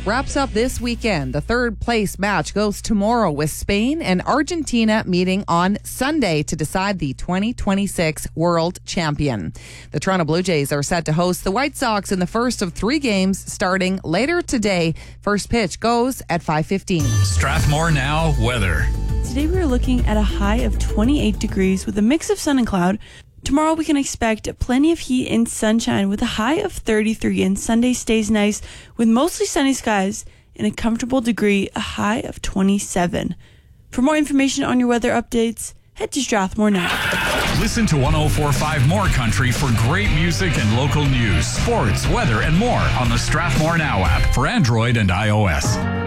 wraps up this weekend. The third place match goes tomorrow with Spain and Argentina meeting on Sunday to decide the 2026 world champion. The Toronto Blue Jays are set to host the White Sox in the first of 3 games starting later today. First pitch goes at 5:15. Strathmore Now weather. Today we are looking at a high of 28 degrees with a mix of sun and cloud. Tomorrow we can expect plenty of heat and sunshine with a high of 33, and Sunday stays nice with mostly sunny skies and a comfortable degree, a high of 27. For more information on your weather updates, head to Strathmore Now. Listen to 104.5 More Country for great music and local news, sports, weather, and more on the Strathmore Now app for Android and iOS.